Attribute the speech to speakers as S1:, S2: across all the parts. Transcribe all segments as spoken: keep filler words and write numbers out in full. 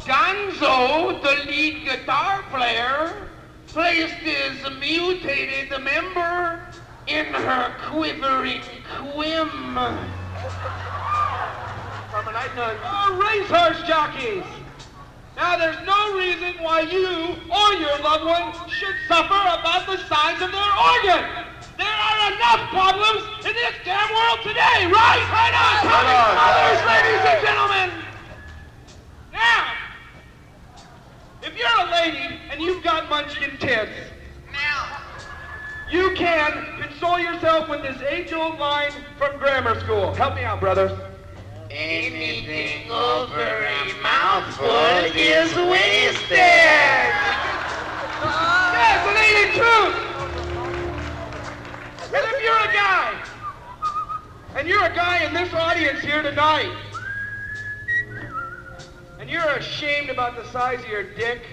S1: Gonzo, the lead guitar player, placed his mutated member in her quivering quim. From a night nun.
S2: Oh, racehorse jockeys! Now, there's no reason why you or your loved one should suffer about the size of their organ. There are enough problems in this damn world today, right? Right on, Tommy Mothers, ladies and gentlemen. Now, if you're a lady and you've got munchkin tits,
S1: Now,
S2: you can console yourself with this age-old line from grammar school. Help me out, brothers.
S1: anything over a mouthful is wasted.
S2: Yes, it ain't truth. And if you're a guy, and you're a guy in this audience here tonight, and you're ashamed about the size of your dick,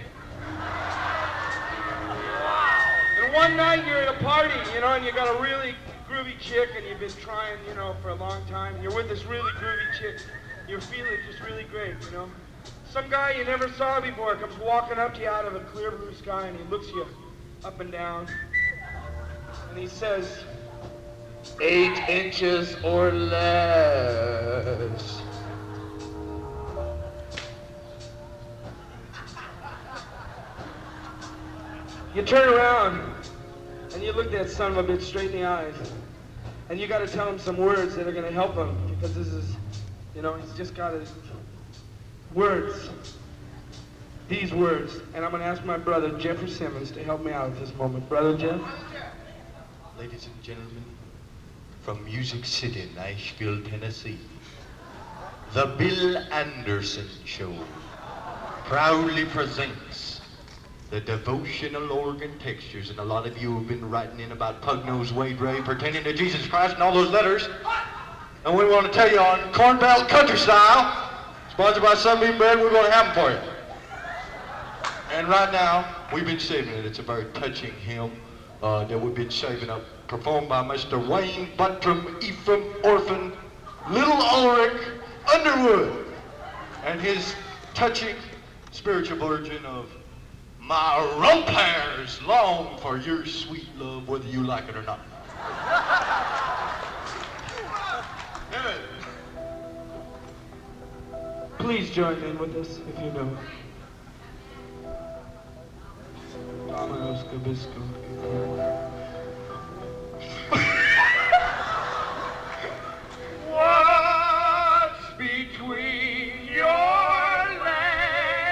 S2: and one night you're at a party, you know, and you got a really groovy chick, and you've been trying, you know, for a long time, and you're with this really groovy chick, you're feeling just really great, you know. Some guy you never saw before comes walking up to you out of a clear blue sky, and he looks you up and down, and he says,
S1: Eight inches or less.
S2: you turn around, and you look that son of a bitch straight in the eyes, and you got to tell him some words that are going to help him, because this is, you know, he's just got his words. These words. And I'm going to ask my brother, Jeffrey Simmons, to help me out at this moment. Brother Jeff?
S3: Ladies and gentlemen, from Music City, Nashville, Tennessee, the Bill Anderson Show proudly presents the devotional organ textures. And a lot of you have been writing in about Pug-Nosed Wade Ray pertaining to Jesus Christ and all those letters. And we want to tell you on Corn Belt Country Style, sponsored by Sunbeam Bread, we're going to have them for you. And right now, we've been saving it. It's a very touching hymn uh, that we've been saving up, performed by Mister Wayne Buttram Ephraim Orphan Little Ulrich Underwood, and his touching spiritual version of My Rump Hairs Long for Your Sweet Love, whether you like it or not. Amen.
S2: Please join in with us if you know. Vámonos, Cabisco.